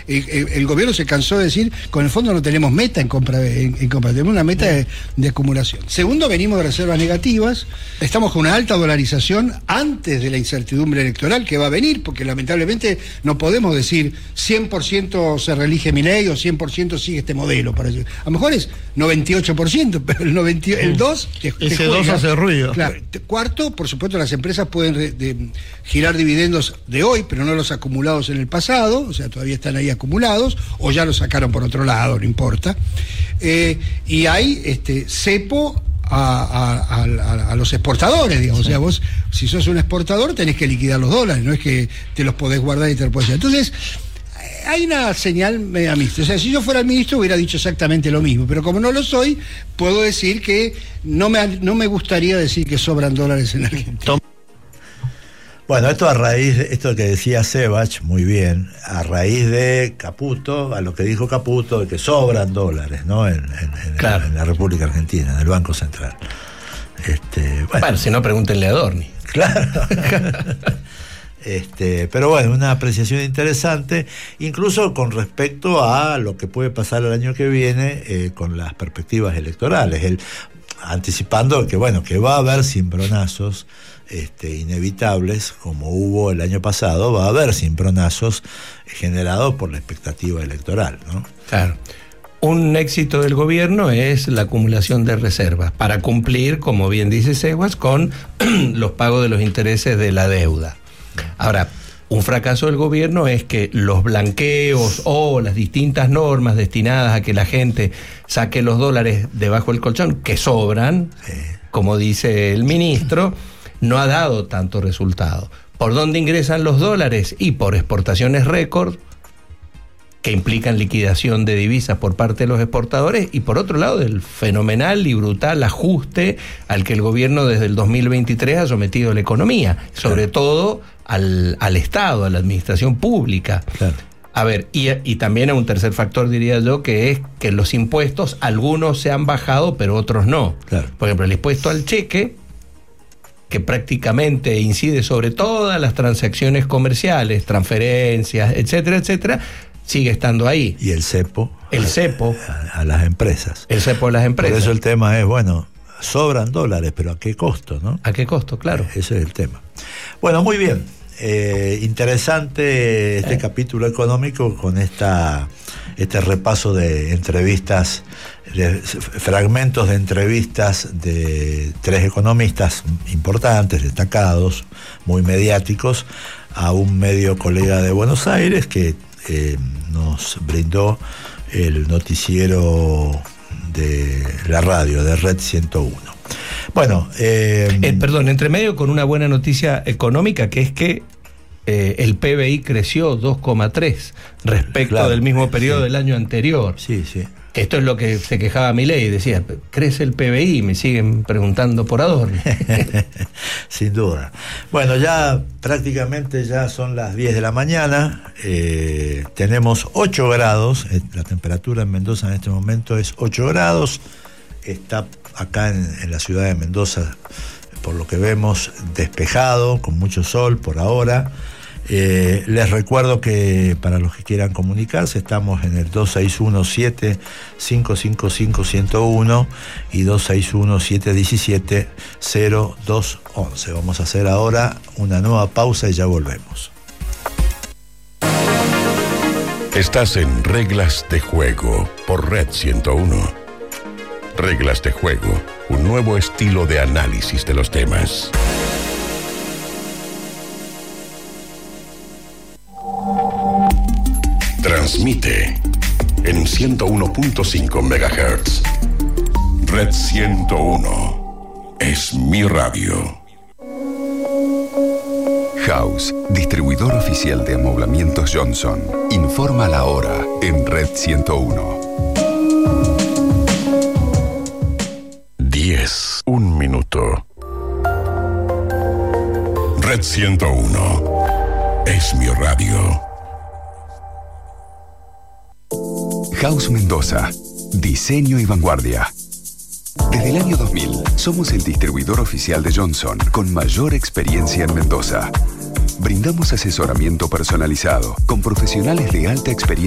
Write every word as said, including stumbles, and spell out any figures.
el, el, el gobierno se cansó de decir, con el fondo no tenemos meta en compra, en, en compra tenemos una meta de, de acumulación. Segundo, venimos de reservas negativas, estamos con una alta dolarización antes de la incertidumbre electoral que va a venir, porque lamentablemente no podemos decir cien por ciento se reelige Milei o cien por ciento sigue este modelo. Para decir. A lo mejor es noventa y ocho por ciento, pero el, noventa, el dos te, te ese juega. dos hace ruido. Claro. Cuarto, por supuesto, las empresas pueden de, de, girar dividendos de hoy, pero no los acumulados en el pasado, o sea, todavía están ahí acumulados, o ya los sacaron por otro lado, no importa. Eh, y hay este cepo a, a, a, a los exportadores, digamos. Sí. O sea, vos, si sos un exportador, tenés que liquidar los dólares, no es que te los podés guardar y te los podés llevar. Entonces, hay una señal media mixta. O sea, si yo fuera el ministro hubiera dicho exactamente lo mismo, pero como no lo soy, puedo decir que no me, no me gustaría decir que sobran dólares en Argentina. Bueno, esto a raíz de esto que decía Sebach, muy bien, a raíz de Caputo, a lo que dijo Caputo, de que sobran dólares, ¿no? En, en, en, claro. en la República Argentina, en el Banco Central. Este, bueno. bueno, si no, pregúntenle a Adorni. Claro. Este, pero bueno, una apreciación interesante, incluso con respecto a lo que puede pasar el año que viene eh, con las perspectivas electorales, el, anticipando que bueno, que va a haber cimbronazos este, inevitables, como hubo el año pasado, va a haber cimbronazos generados por la expectativa electoral, ¿no? Claro. Un éxito del gobierno es la acumulación de reservas para cumplir, como bien dice Seguas, con los pagos de los intereses de la deuda. Ahora, un fracaso del gobierno es que los blanqueos o las distintas normas destinadas a que la gente saque los dólares debajo del colchón, que sobran, sí. como dice el ministro, no ha dado tanto resultado. ¿Por dónde ingresan los dólares? Y por exportaciones récord, que implican liquidación de divisas por parte de los exportadores, y por otro lado del fenomenal y brutal ajuste al que el gobierno desde el dos mil veintitrés ha sometido la economía, sobre claro. todo al, al Estado, a la administración pública. Claro. A ver, y, y también a un tercer factor, diría yo, que es que los impuestos, algunos se han bajado, pero otros no. Claro. Por ejemplo, el impuesto al cheque, que prácticamente incide sobre todas las transacciones comerciales, transferencias, etcétera, etcétera, sigue estando ahí. Y el cepo. El cepo. A, a las empresas. El cepo a las empresas. Por eso el tema es, bueno, sobran dólares, pero ¿a qué costo, no? ¿A qué costo? Claro. Ese es el tema. Bueno, muy bien. Eh, interesante este eh. capítulo económico con esta este repaso de entrevistas, de fragmentos de entrevistas de tres economistas importantes, destacados, muy mediáticos, a un medio colega de Buenos Aires que eh, nos brindó el noticiero de la radio, de Red ciento uno. Bueno, eh, eh, perdón, entre medio con una buena noticia económica, que es que eh, el P B I creció dos coma tres respecto claro, del mismo periodo sí. del año anterior. Sí, sí. Esto es lo que se quejaba Milei, decía, crece el P B I, me siguen preguntando por Adorni. Sin duda. Bueno, ya prácticamente ya son las diez de la mañana, eh, tenemos ocho grados, eh, la temperatura en Mendoza en este momento es ocho grados, está acá en, en la ciudad de Mendoza, por lo que vemos, despejado, con mucho sol por ahora. Eh, les recuerdo que para los que quieran comunicarse estamos en el dos seis uno siete cinco cinco cinco uno cero uno y dos seis uno siete uno siete cero dos once. Vamos a hacer ahora una nueva pausa y ya volvemos. Estás en Reglas de Juego por Red ciento uno. Reglas de Juego, un nuevo estilo de análisis de los temas. Transmite en ciento uno punto cinco megahertz. Red ciento uno es mi radio. House, distribuidor oficial de amoblamientos Johnson. Informa la hora en Red ciento uno. diez, un minuto. Red ciento uno es mi radio. House Mendoza. Diseño y vanguardia. Desde el año dos mil, somos el distribuidor oficial de Johnson con mayor experiencia en Mendoza. Brindamos asesoramiento personalizado con profesionales de alta experiencia